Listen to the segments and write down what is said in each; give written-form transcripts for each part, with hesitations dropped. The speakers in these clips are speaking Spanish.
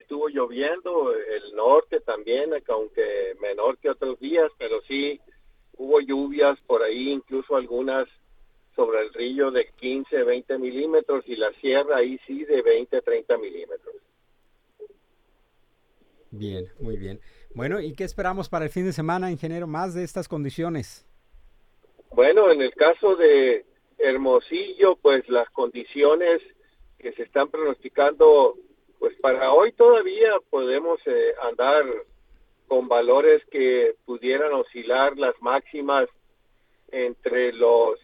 estuvo lloviendo, el norte también, aunque menor que otros días, pero sí hubo lluvias por ahí, incluso algunas sobre el río de 15, 20 milímetros y la sierra ahí sí de 20, 30 milímetros. Bien, muy bien. Bueno, ¿y qué esperamos para el fin de semana, ingeniero? Más de estas condiciones. Bueno, en el caso de Hermosillo, pues las condiciones que se están pronosticando, pues para hoy todavía podemos andar con valores que pudieran oscilar las máximas entre los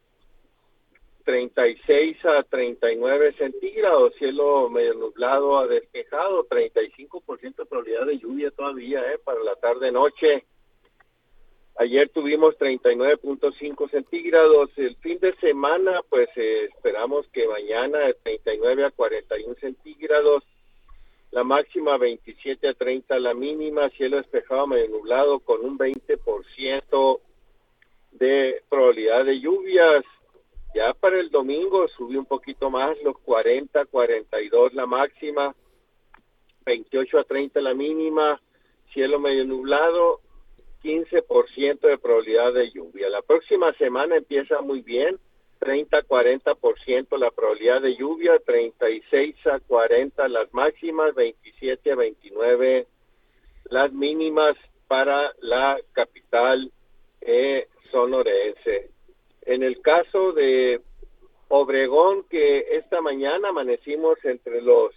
36 a 39 centígrados, cielo medio nublado a despejado, 35% de probabilidad de lluvia todavía para la tarde-noche. Ayer tuvimos 39.5 centígrados. El fin de semana, pues esperamos que mañana de 39 a 41 centígrados. La máxima 27 a 30, la mínima, cielo despejado medio nublado con un 20% de probabilidad de lluvias. Ya para el domingo subió un poquito más, los 40, 42 la máxima, 28 a 30 la mínima, cielo medio nublado, 15% de probabilidad de lluvia. La próxima semana empieza muy bien, 30-40% la probabilidad de lluvia, 36 a 40 las máximas, 27 a 29 las mínimas para la capital sonorense. En el caso de Obregón, que esta mañana amanecimos entre los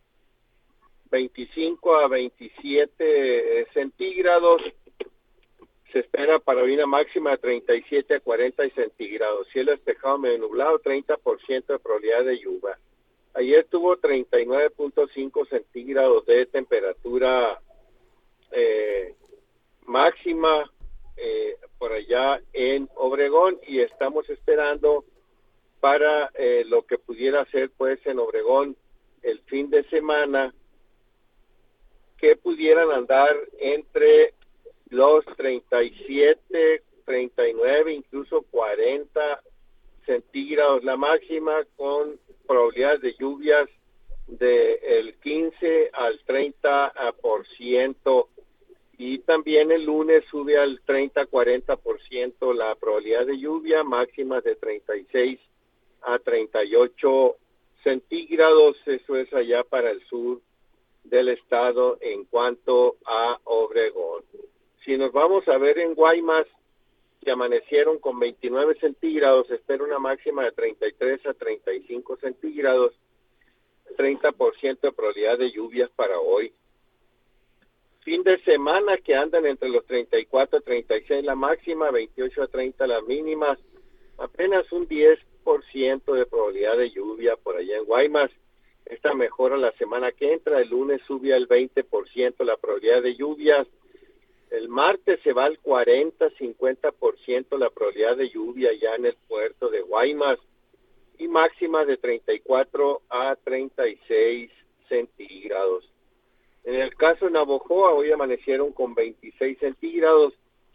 25 a 27 centígrados, se espera para hoy una máxima de 37 a 40 centígrados. Cielo despejado medio nublado, 30% de probabilidad de lluvia. Ayer tuvo 39.5 centígrados de temperatura máxima por allá en Obregón y estamos esperando para lo que pudiera ser pues en Obregón el fin de semana, que pudieran andar entre los 37, 39, incluso 40 centígrados la máxima, con probabilidades de lluvias del 15 al 30%. Y también el lunes sube al 30-40% la probabilidad de lluvia, máximas de 36 a 38 centígrados. Eso es allá para el sur del estado en cuanto a Obregón. Si nos vamos a ver en Guaymas, que amanecieron con 29 centígrados, espera una máxima de 33 a 35 centígrados, 30% de probabilidad de lluvias para hoy. Fin de semana que andan entre los 34 a 36 la máxima, 28 a 30 las mínimas, apenas un 10% de probabilidad de lluvia por allá en Guaymas. Esta mejora la semana que entra, el lunes sube al 20% la probabilidad de lluvias, el martes se va al 40-50% la probabilidad de lluvia ya en el puerto de Guaymas y máxima de 34 a 36 centígrados. En el caso de Navojoa, hoy amanecieron con 26 centígrados.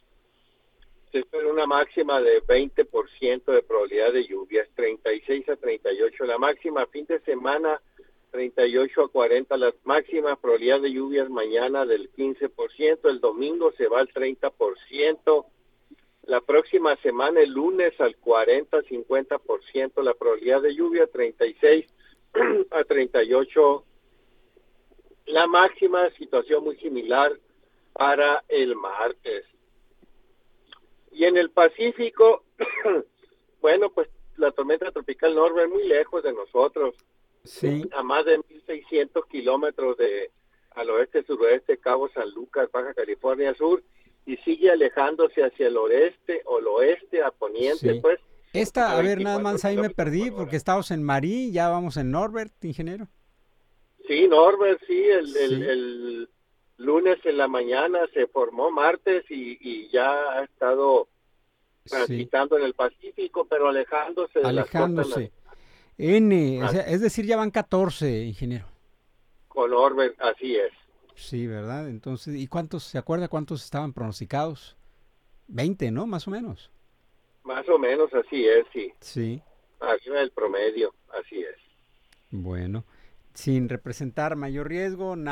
Se espera una máxima de 20% de probabilidad de lluvias, 36 a 38 la máxima. Fin de semana, 38 a 40 las máximas. Probabilidad de lluvias mañana del 15%. El domingo se va al 30%. La próxima semana, el lunes, al 40-50% la probabilidad de lluvia, 36 a 38 la máxima. Situación muy similar para el martes. Y en el Pacífico, bueno, pues la tormenta tropical Norbert muy lejos de nosotros, Sí, a más de 1.600 kilómetros al oeste-suroeste, Cabo San Lucas, Baja California Sur, y sigue alejándose hacia el oeste o el oeste, a poniente, sí. pues, a Esta, a ver, nada 24 más ahí me kilómetros perdí por porque hora. estamos en Marí, ya vamos en Norbert, ingeniero. Sí, Norbert, sí, Sí, el lunes en la mañana se formó martes y ya ha estado sí, transitando en el Pacífico, pero alejándose de las costas alejándose. N, o sea, nacionales. es decir, ya van 14, ingeniero. Con Orbit, así es. Sí, ¿verdad? Entonces, ¿y cuántos, se acuerda cuántos estaban pronosticados? 20, ¿no? Más o menos. Más o menos así es, sí. Sí, Arriba del promedio, así es. bueno. Sin representar mayor riesgo,